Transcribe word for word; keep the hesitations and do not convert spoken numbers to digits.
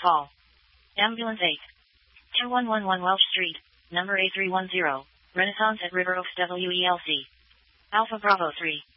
Call. Ambulance eight. two one one one Welsh Street, number A three one zero, Renaissance at River Oaks W E L C. Alpha Bravo three.